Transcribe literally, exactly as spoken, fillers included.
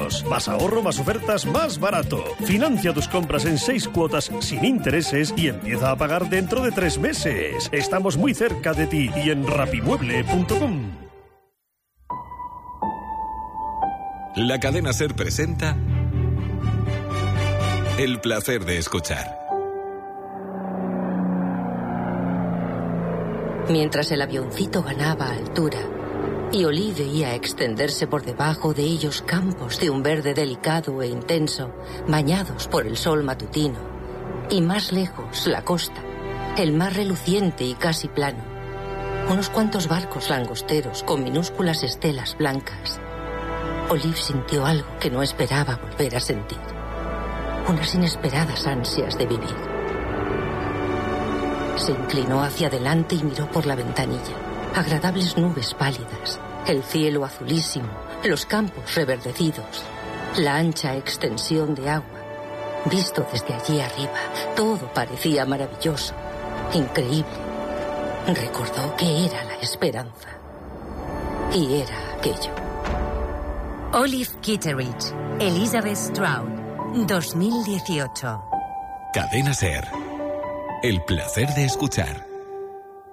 euros. Más ahorro, más ofertas, más barato. Financia tus compras en seis cuotas sin intereses y empieza a pagar dentro de tres meses. Estamos muy cerca de ti y en rapimueble punto com. La cadena SER presenta El placer de escuchar. Mientras el avioncito ganaba altura y Olive veía extenderse por debajo de ellos campos de un verde delicado e intenso, bañados por el sol matutino, y más lejos la costa, el mar reluciente y casi plano, unos cuantos barcos langosteros con minúsculas estelas blancas, Olive sintió algo que no esperaba volver a sentir, unas inesperadas ansias de vivir. Se inclinó hacia adelante y miró por la ventanilla. Agradables nubes pálidas, el cielo azulísimo, los campos reverdecidos, la ancha extensión de agua. Visto desde allí arriba, todo parecía maravilloso, increíble. Recordó que era la esperanza. Y era aquello. Olive Kitteridge, Elizabeth Stroud, dos mil dieciocho. Cadena SER. El placer de escuchar.